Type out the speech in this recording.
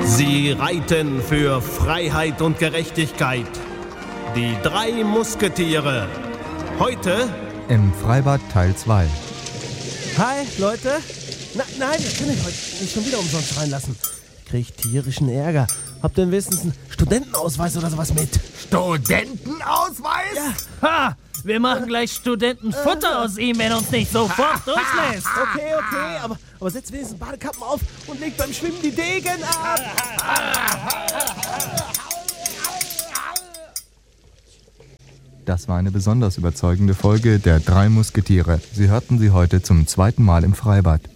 Sie reiten für Freiheit und Gerechtigkeit. Die 3 Musketiere. Heute im Freibad Teil 2. Hi, Leute. Nein, ich kann euch heute nicht schon wieder umsonst reinlassen. Ich krieg tierischen Ärger. Habt ihr wenigstens einen Studentenausweis oder sowas mit? Studentenausweis? Ja. Ha! Wir machen gleich Studentenfutter aus ihm, wenn er uns nicht sofort durchlässt. Okay, aber setzt wenigstens Badekappen auf und legt beim Schwimmen die Degen ab. Das war eine besonders überzeugende Folge der 3 Musketiere. Sie hörten sie heute zum 2. Mal im Freibad.